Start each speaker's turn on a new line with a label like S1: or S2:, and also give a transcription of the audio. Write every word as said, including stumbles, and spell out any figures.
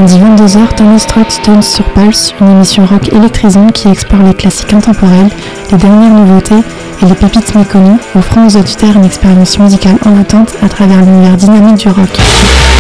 S1: Lundi vingt-deux heures, Thunderstruck Stones sur Pulse, une émission rock électrisante qui explore les classiques intemporels, les dernières nouveautés et les pépites méconnues, offrant aux auditeurs une expérience musicale envoûtante à travers l'univers dynamique du rock.